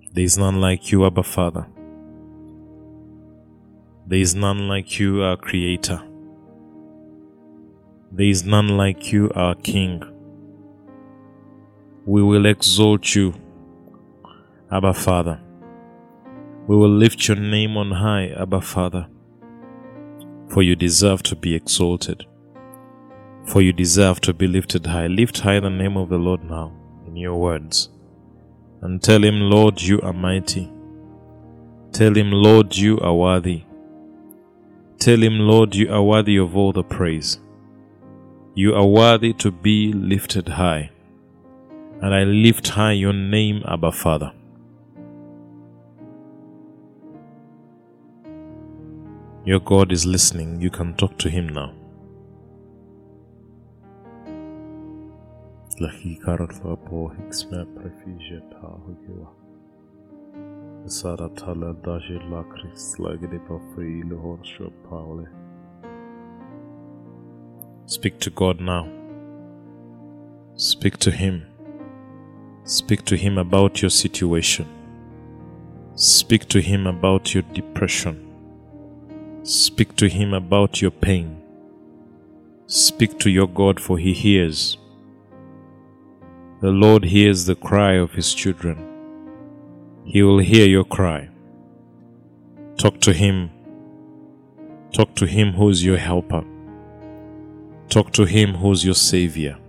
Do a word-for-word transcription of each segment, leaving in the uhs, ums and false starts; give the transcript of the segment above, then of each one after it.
There is none like you, Abba Father. There is none like you, our Creator. There is none like you, our King. We will exalt you, Abba Father. We will lift your name on high, Abba Father, for you deserve to be exalted, for you deserve to be lifted high. Lift high the name of the Lord now in your words, and tell him, Lord, you are mighty. Tell him, Lord, you are worthy. Tell him, Lord, you are worthy of all the praise. You are worthy to be lifted high, and I lift high your name, Abba Father. Your God is listening. You can talk to him now. Speak to God now. Speak to him. Speak to him about your situation. Speak to him about your depression. Speak to him about your pain. Speak to your God, for he hears. The Lord hears the cry of his children. He will hear your cry. Talk to him. Talk to him who's your helper. Talk to him who's your savior.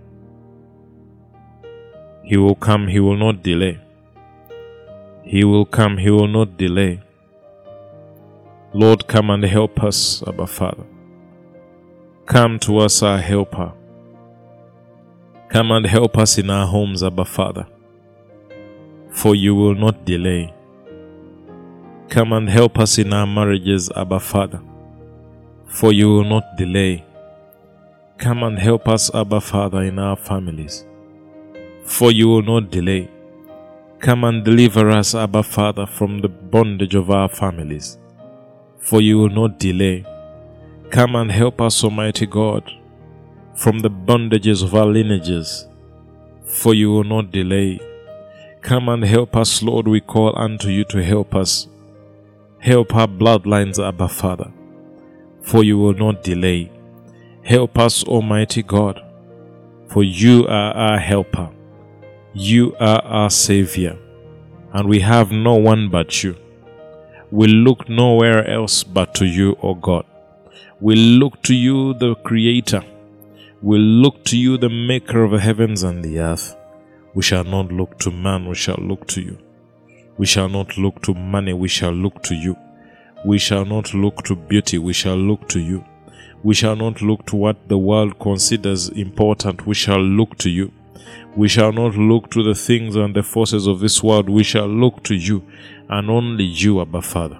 He will come, he will not delay. He will come, he will not delay. Lord, come and help us, Abba Father. Come to us, our helper. Come and help us in our homes, Abba Father, for you will not delay. Come and help us in our marriages, Abba Father, for you will not delay. Come and help us, Abba Father, in our families, for you will not delay. Come and deliver us, Abba Father, from the bondage of our families, for you will not delay. Come and help us, Almighty God, from the bondages of our lineages, for you will not delay. Come and help us, Lord, we call unto you to help us. Help our bloodlines, Abba Father, for you will not delay. Help us, Almighty God, for you are our helper. You are our Savior, and we have no one but you. We look nowhere else but to you, O God. We look to you, the Creator. We look to you, the Maker of the heavens and the earth. We shall not look to man, we shall look to you. We shall not look to money, we shall look to you. We shall not look to beauty, we shall look to you. We shall not look to what the world considers important, we shall look to you. We shall not look to the things and the forces of this world, we shall look to you, and only you, Abba Father.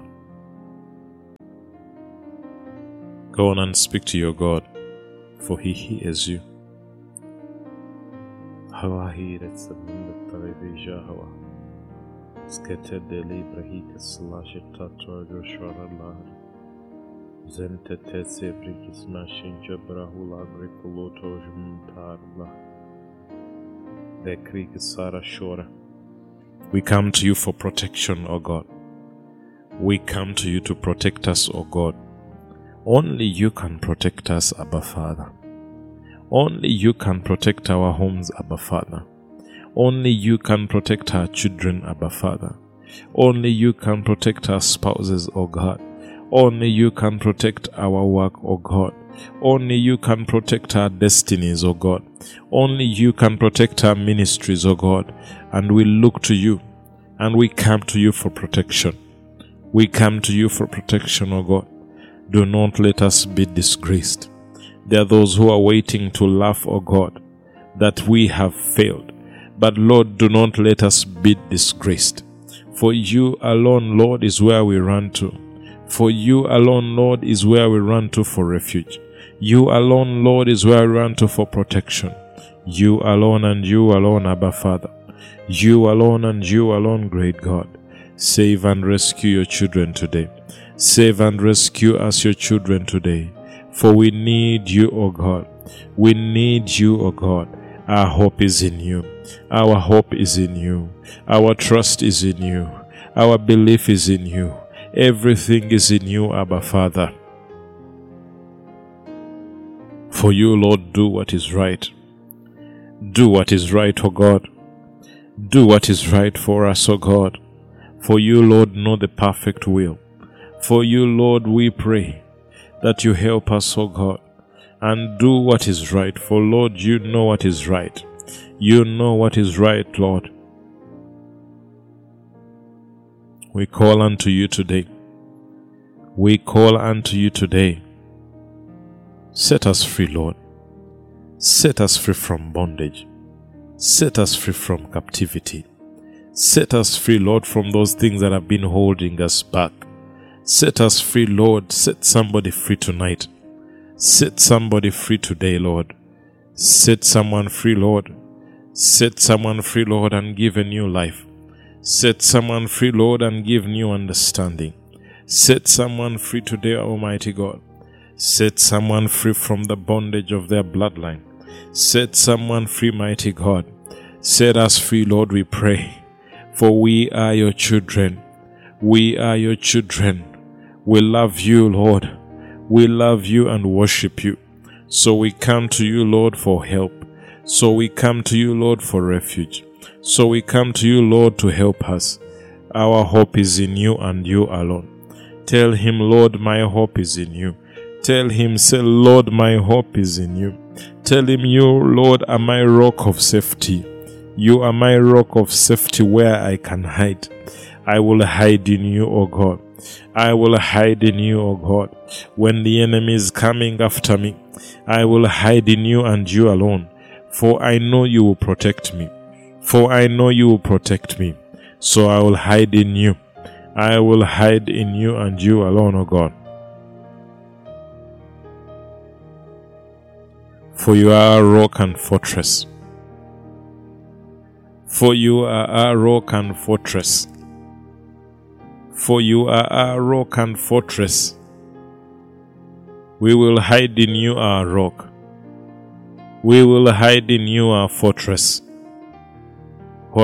Go on and speak to your God, for he hears you. Hawa hiret sabunda television hawa. Skete deli brahika slash tatwa joshara lahari. Zente tetse brikis mashin jabrahula agrikuloto jumtarla. The creek is Sarah Shora. We come to you for protection, O God. We come to you to protect us, O God. Only you can protect us, Abba Father. Only you can protect our homes, Abba Father. Only you can protect our children, Abba Father. Only you can protect our spouses, O God. Only you can protect our work, O God. Only you can protect our destinies, O God. Only you can protect our ministries, O God. And we look to you, and we come to you for protection. We come to you for protection, O God. Do not let us be disgraced. There are those who are waiting to laugh, O God, that we have failed. But Lord, do not let us be disgraced. For you alone, Lord, is where we run to. For you alone, Lord, is where we run to for refuge. You alone, Lord, is where we run to for protection. You alone and you alone, Abba Father. You alone and you alone, great God. Save and rescue your children today. Save and rescue us, your children, today. For we need you, O God. We need you, O God. Our hope is in you. Our hope is in you. Our trust is in you. Our belief is in you. Everything is in you, Abba Father. For you, Lord, do what is right. Do what is right, O God. Do what is right for us, O God. For you, Lord, know the perfect will. For you, Lord, we pray that you help us, O God, and do what is right. For, Lord, you know what is right. You know what is right, Lord. We call unto you today. We call unto you today. Set us free, Lord. Set us free from bondage. Set us free from captivity. Set us free, Lord, from those things that have been holding us back. Set us free, Lord. Set somebody free tonight. Set somebody free today, Lord. Set someone free, Lord. Set someone free, Lord, and give a new life. Set someone free, Lord, and give new understanding. Set someone free today, Almighty God. Set someone free from the bondage of their bloodline. Set someone free, mighty God. Set us free, Lord, we pray. For we are your children. We are your children. We love you, Lord. We love you and worship you. So we come to you, Lord, for help. So we come to you, Lord, for refuge. So we come to you, Lord, to help us. Our hope is in you and you alone. Tell him, Lord, my hope is in you. Tell him, say, Lord, my hope is in you. Tell him, you, Lord, are my rock of safety. You are my rock of safety where I can hide. I will hide in you, O God. I will hide in you, O God. When the enemy is coming after me, I will hide in you and you alone. For I know you will protect me. For I know you will protect me. So I will hide in you. I will hide in you and you alone, O God. For you are a rock and fortress. For you are a rock and fortress. For you are a rock and fortress. We will hide in you, our rock. We will hide in you, our fortress. We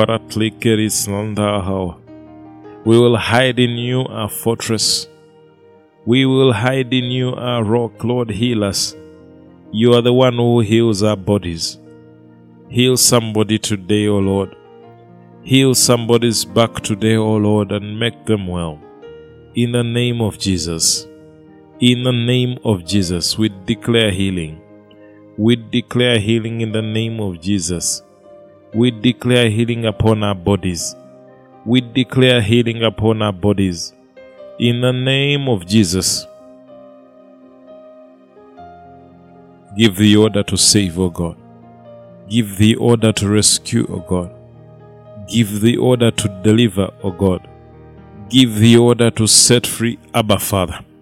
will hide in you, our fortress. We will hide in you, our rock. Lord, heal us. You are the one who heals our bodies. Heal somebody today, O Lord. Heal somebody's back today, O Lord, and make them well. In the name of Jesus. In the name of Jesus, we declare healing. We declare healing in the name of Jesus. We declare healing upon our bodies. We declare healing upon our bodies. In the name of Jesus. Give the order to save, O God. Give the order to rescue, O God. Give the order to deliver, O God. Give the order to set free, Abba Father.